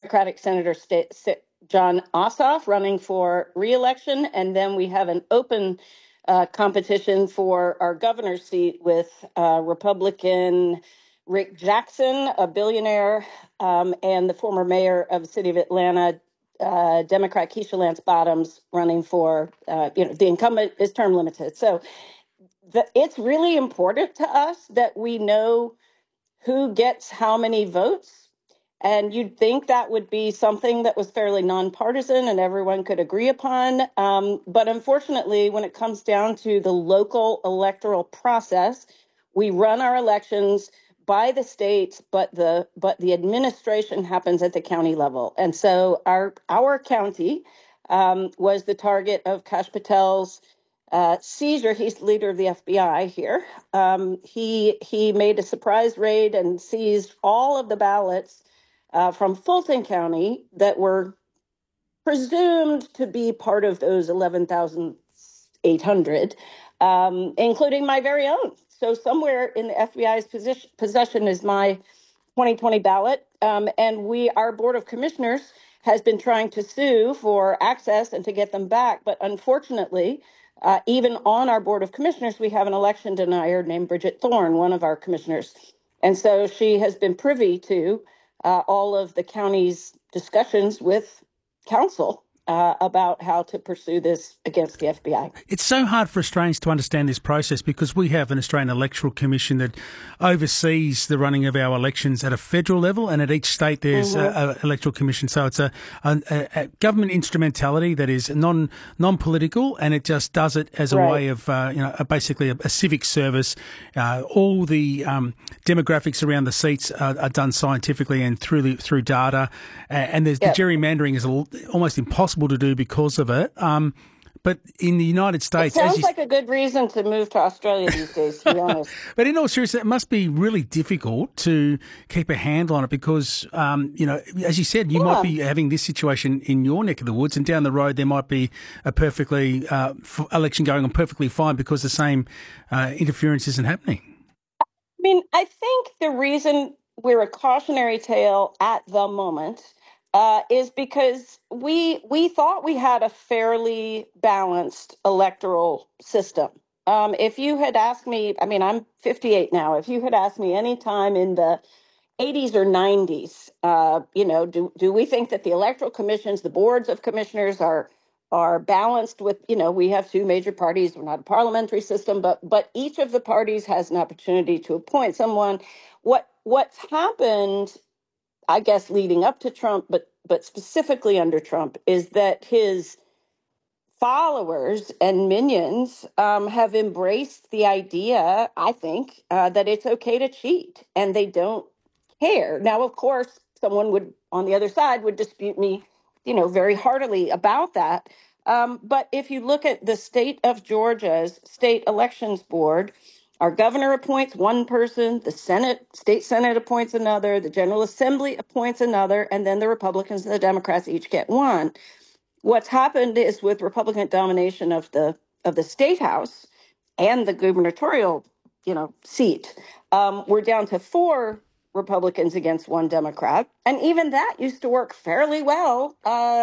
Democratic Senator Jon Ossoff running for re-election, and then we have an open competition for our governor's seat with Republican Rick Jackson, a billionaire, and the former mayor of the city of Atlanta, Democrat Keisha Lance Bottoms, running for, the incumbent is term limited. So it's really important to us that we know who gets how many votes. And you'd think that would be something that was fairly nonpartisan and everyone could agree upon. But unfortunately, when it comes down to the local electoral process, we run our elections by the states, but the administration happens at the county level. And so our county was the target of Kash Patel's seizure. He's the leader of the FBI here. He made a surprise raid and seized all of the ballots from Fulton County that were presumed to be part of those 11,800, including my very own. So somewhere in the FBI's possession is my 2020 ballot. And our Board of Commissioners has been trying to sue for access and to get them back. But unfortunately, even on our Board of Commissioners, we have an election denier named Bridget Thorne, one of our commissioners. And so she has been privy to all of the county's discussions with council about how to pursue this against the FBI. It's so hard for Australians to understand this process because we have an Australian Electoral Commission that oversees the running of our elections at a federal level, and at each state there's an electoral commission. So it's a government instrumentality that is non-political, and it just does it as a way of basically a civic service. All the demographics around the seats are done scientifically and through data, and the gerrymandering is almost impossible to do because of it. But in the United States... It sounds like a good reason to move to Australia these days, to be honest. But in all seriousness, it must be really difficult to keep a handle on it because, as you said, you might be having this situation in your neck of the woods, and down the road there might be a perfectly election going on perfectly fine because the same interference isn't happening. I mean, I think the reason we're a cautionary tale at the moment is because we thought we had a fairly balanced electoral system. If you had asked me, I mean, I'm 58 now. If you had asked me any time in the 80s or 90s, do we think that the electoral commissions, the boards of commissioners are balanced with, we have two major parties. We're not a parliamentary system, but each of the parties has an opportunity to appoint someone. What's happened, I guess, leading up to Trump, but specifically under Trump, is that his followers and minions have embraced the idea, I think, that it's okay to cheat, and they don't care. Now, of course, someone on the other side would dispute me, very heartily about that. But if you look at the state of Georgia's state elections board, our governor appoints one person, the state Senate appoints another, the General Assembly appoints another, and then the Republicans and the Democrats each get one. What's happened is with Republican domination of the state house and the gubernatorial, seat, we're down to 4 Republicans against 1 Democrat. And even that used to work fairly well,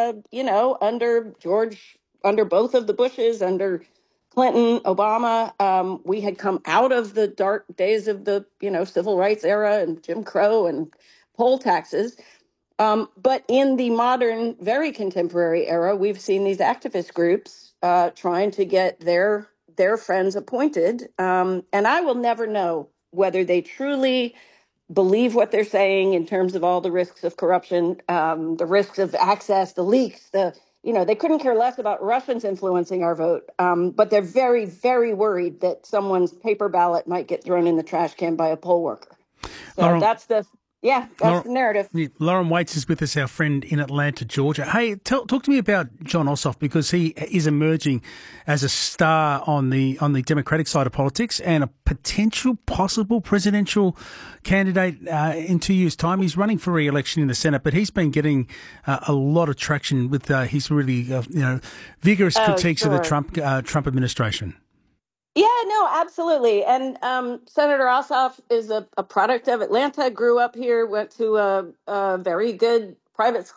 under both of the Bushes, under Clinton, Obama. We had come out of the dark days of the, civil rights era and Jim Crow and poll taxes. But in the modern, very contemporary era, we've seen these activist groups trying to get their friends appointed. And I will never know whether they truly believe what they're saying in terms of all the risks of corruption, the risks of access, the leaks, they couldn't care less about Russians influencing our vote, but they're very, very worried that someone's paper ballot might get thrown in the trash can by a poll worker. So that's the narrative. Lauren Waits is with us, our friend in Atlanta, Georgia. Hey, talk to me about Jon Ossoff, because he is emerging as a star on the Democratic side of politics and a potential possible presidential candidate in 2 years' time. He's running for re-election in the Senate, but he's been getting a lot of traction with his really vigorous critiques of the Trump administration. Yeah, no, absolutely. And Senator Ossoff is a product of Atlanta, grew up here, went to a very good private school.